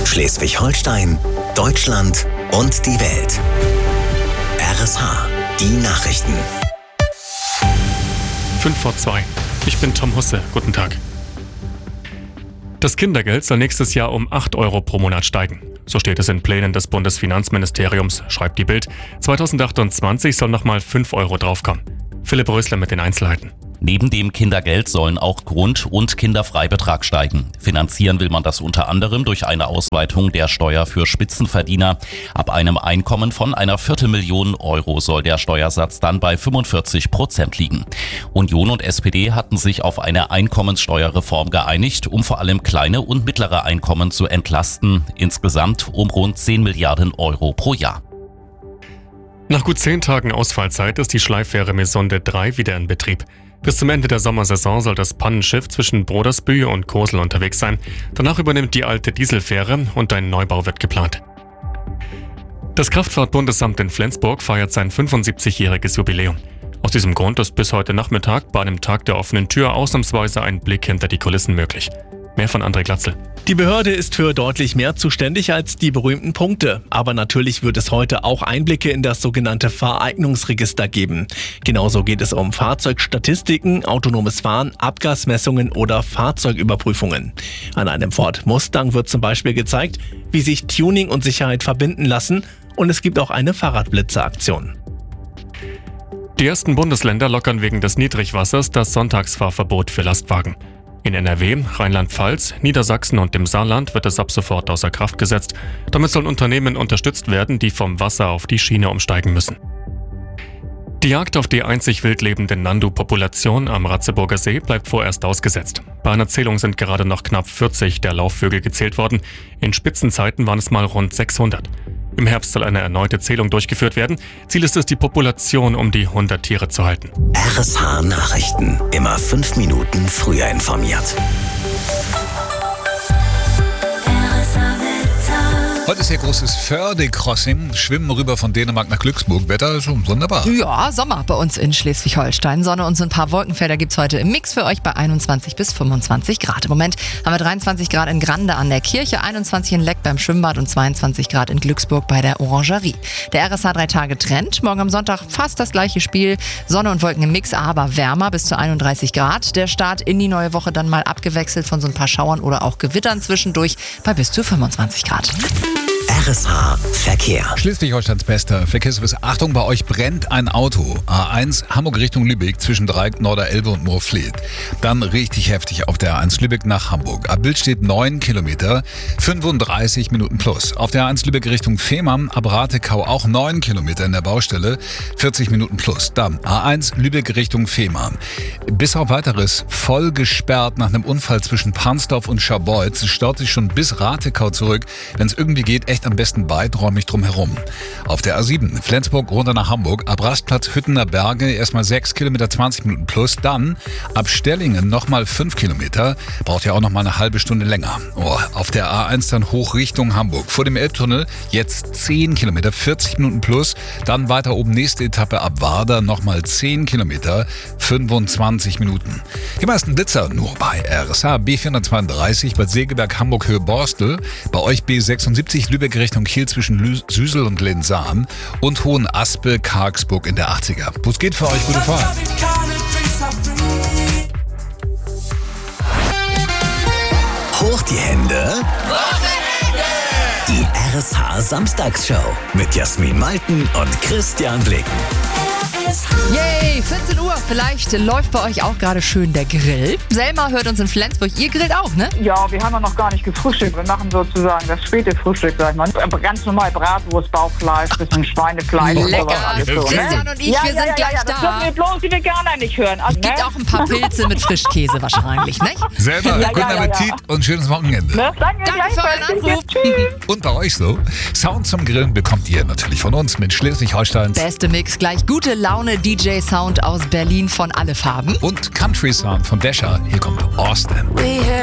Schleswig-Holstein, Deutschland und die Welt. RSH, die Nachrichten. 5:02. Ich bin Tom Husse. Guten Tag. Das Kindergeld soll nächstes Jahr um 8 Euro pro Monat steigen. So steht es in Plänen des Bundesfinanzministeriums, schreibt die Bild. 2028 soll nochmal 5 Euro draufkommen. Philipp Rösler mit den Einzelheiten. Neben dem Kindergeld sollen auch Grund- und Kinderfreibetrag steigen. Finanzieren will man das unter anderem durch eine Ausweitung der Steuer für Spitzenverdiener. Ab einem Einkommen von einer Viertelmillion Euro soll der Steuersatz dann bei 45% liegen. Union und SPD hatten sich auf eine Einkommenssteuerreform geeinigt, um vor allem kleine und mittlere Einkommen zu entlasten. Insgesamt um rund 10 Milliarden Euro pro Jahr. Nach gut 10 Tagen Ausfallzeit ist die Schleiffähre Mesonde 3 wieder in Betrieb. Bis zum Ende der Sommersaison soll das Pannenschiff zwischen Brodersbühe und Kosel unterwegs sein. Danach übernimmt die alte Dieselfähre und ein Neubau wird geplant. Das Kraftfahrtbundesamt in Flensburg feiert sein 75-jähriges Jubiläum. Aus diesem Grund ist bis heute Nachmittag bei einem Tag der offenen Tür ausnahmsweise ein Blick hinter die Kulissen möglich. Mehr von André Glatzel. Die Behörde ist für deutlich mehr zuständig als die berühmten Punkte. Aber natürlich wird es heute auch Einblicke in das sogenannte Fahreignungsregister geben. Genauso geht es um Fahrzeugstatistiken, autonomes Fahren, Abgasmessungen oder Fahrzeugüberprüfungen. An einem Ford Mustang wird zum Beispiel gezeigt, wie sich Tuning und Sicherheit verbinden lassen. Und es gibt auch eine Fahrradblitzer-Aktion. Die ersten Bundesländer lockern wegen des Niedrigwassers das Sonntagsfahrverbot für Lastwagen. In NRW, Rheinland-Pfalz, Niedersachsen und dem Saarland wird es ab sofort außer Kraft gesetzt. Damit sollen Unternehmen unterstützt werden, die vom Wasser auf die Schiene umsteigen müssen. Die Jagd auf die einzig wild lebende Nandu-Population am Ratzeburger See bleibt vorerst ausgesetzt. Bei einer Zählung sind gerade noch knapp 40 der Laufvögel gezählt worden. In Spitzenzeiten waren es mal rund 600. Im Herbst soll eine erneute Zählung durchgeführt werden. Ziel ist es, die Population um die 100 Tiere zu halten. RSH Nachrichten. Immer 5 Minuten früher informiert. Heute ist hier großes Förde-Crossing. Schwimmen rüber von Dänemark nach Glücksburg. Wetter ist schon wunderbar. Ja, Sommer bei uns in Schleswig-Holstein. Sonne und so ein paar Wolkenfelder gibt's heute im Mix für euch bei 21 bis 25 Grad. Im Moment haben wir 23 Grad in Grande an der Kirche, 21 in Leck beim Schwimmbad und 22 Grad in Glücksburg bei der Orangerie. Der RSH 3-Tage-Trend. Morgen am Sonntag fast das gleiche Spiel. Sonne und Wolken im Mix, aber wärmer bis zu 31 Grad. Der Start in die neue Woche dann mal abgewechselt von so ein paar Schauern oder auch Gewittern zwischendurch bei bis zu 25 Grad. RSH Verkehr. Schleswig-Holsteins bester Verkehrsservice. Achtung, bei euch brennt ein Auto. A1 Hamburg Richtung Lübeck zwischen Dreieck, Norderelbe und Moorfleet. Dann richtig heftig auf der A1 Lübeck nach Hamburg. Ab Bild steht 9 Kilometer, 35 Minuten plus. Auf der A1 Lübeck Richtung Fehmarn, ab Ratekau auch 9 Kilometer in der Baustelle, 40 Minuten plus. Dann A1 Lübeck Richtung Fehmarn. Bis auf weiteres voll gesperrt nach einem Unfall zwischen Pansdorf und Scharbeutz. Es staut sich schon bis Ratekau zurück. Wenn es irgendwie geht, echt am besten weiträumig drumherum. Auf der A7 Flensburg runter nach Hamburg, ab Rastplatz Hüttener Berge erstmal 6 Kilometer, 20 Minuten plus. Dann ab Stellingen nochmal 5 Kilometer, braucht ja auch nochmal eine halbe Stunde länger. Auf der A1 dann hoch Richtung Hamburg. Vor dem Elbtunnel jetzt 10 Kilometer, 40 Minuten plus. Dann weiter oben nächste Etappe ab Warder nochmal 10 Kilometer, 25 Minuten. Die meisten Blitzer nur bei RSH B432 bei Segeberg, Hamburg, Höhe Borstel. Bei euch B76 Lübeck Richtung Kiel zwischen Süsel und Lensahn und Hohenaspe, Kargsburg in der 80er. Bus geht für euch, gute Fahrt. Hoch die Hände. Die RSH Samstagsshow mit Jasmin Malten und Christian Blick. Yay, 14 Uhr. Vielleicht läuft bei euch auch gerade schön der Grill. Selma hört uns in Flensburg. Ihr grillt auch, ne? Ja, wir haben ja noch gar nicht gefrühstückt. Wir machen sozusagen das späte Frühstück, sag ich mal. Ganz normal Bratwurst, Bauchfleisch, bisschen Schweinefleisch. Lecker. Und sowas alles so, Christian und ich, wir sind gleich das dürfen wir bloß die Veganer nicht hören. Also, Gibt auch ein paar Pilze mit Frischkäse wahrscheinlich, ne? Selber, guten Appetit und schönes Wochenende. Ne? Danke für euren Anruf. Tschüss. Und bei euch so? Sound zum Grillen bekommt ihr natürlich von uns mit Schleswig-Holsteins Beste Mix, gleich gute Laune DJ-Sound aus Berlin von Alle Farben. und Country Sound von Desha. Hier kommt Austin.